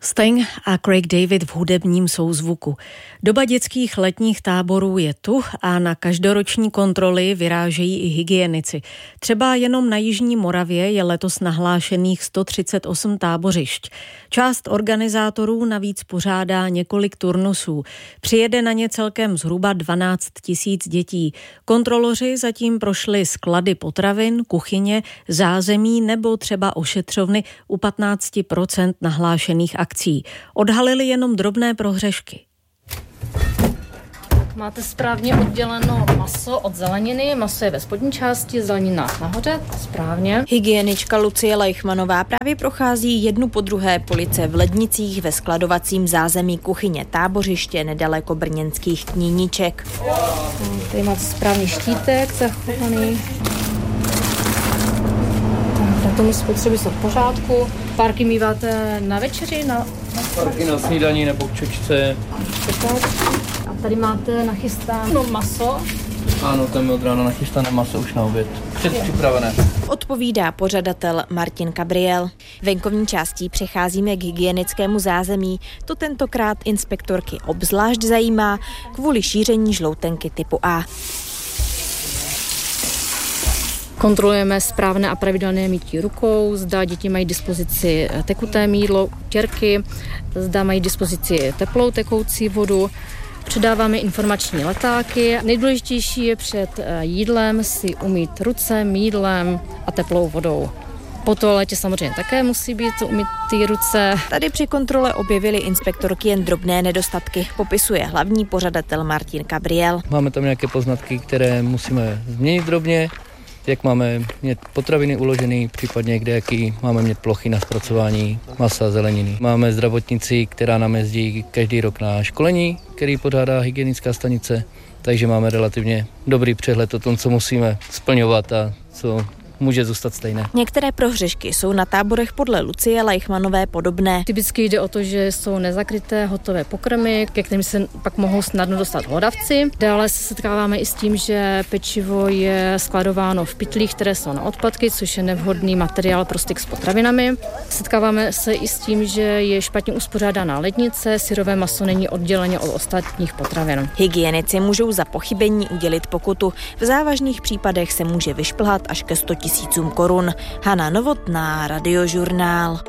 Sting a Craig David v hudebním souzvuku. Doba dětských letních táborů je tu a na každoroční kontroly vyrážejí i hygienici. Třeba jenom na Jižní Moravě je letos nahlášených 138 tábořišť. Část organizátorů navíc pořádá několik turnusů. Přijede na ně celkem zhruba 12 000 dětí. Kontroloři zatím prošli sklady potravin, kuchyně, zázemí nebo třeba ošetřovny u 15% nahlášených akcí. Odhalili jenom drobné prohřešky. Máte správně odděleno maso od zeleniny. Maso je ve spodní části, zelenina nahoře, správně. Hygienička Lucie Lejchmanová právě prochází jednu po druhé police v lednicích ve skladovacím zázemí kuchyně tábořiště nedaleko brněnských Kníníček. Tady máte správný štítek zachovaný. Tomu spotřeby jsou v pořádku. Párky míváte na večeři? Párky na snídaní nebo k čočce. A tady máte nachystáno maso. Ano, tam je od rána nachystané maso už na oběd. Předpřipravené. Odpovídá pořadatel Martin Gabriel. Venkovní částí přecházíme k hygienickému zázemí. To tentokrát inspektorky obzvlášť zajímá kvůli šíření žloutenky typu A. Kontrolujeme správné a pravidelné mytí rukou, zda děti mají dispozici tekuté mýdlo, těrky, zda mají dispozici teplou tekoucí vodu. Předáváme informační letáky. Nejdůležitější je před jídlem si umýt ruce mýdlem a teplou vodou. Po toaletě samozřejmě také musí být umytý ruce. Tady při kontrole objevili inspektorky jen drobné nedostatky, popisuje hlavní pořadatel Martin Gabriel. Máme tam nějaké poznatky, které musíme změnit drobně, jak máme mít potraviny uložené, případně kde jaký máme mít plochy na zpracování masa, zeleniny. Máme zdravotnici, která nám jezdí každý rok na školení, který pořádá hygienická stanice, takže máme relativně dobrý přehled o tom, co musíme splňovat a co může zůstat stejné. Některé prohřešky jsou na táborech podle Lucie Lejchmanové podobné. Typicky jde o to, že jsou nezakryté hotové pokrmy, ke kterým se pak mohou snadno dostat hlodavci. Dále se setkáváme i s tím, že pečivo je skladováno v pytlích, které jsou na odpadky, což je nevhodný materiál pro styk s potravinami. Setkáváme se i s tím, že je špatně uspořádaná lednice, syrové maso není odděleně od ostatních potravin. Hygienici můžou za pochybení udělit pokutu. V závažných případech se může vyšplhat až ke 100 000 korun. Hana Novotná, Radiožurnál.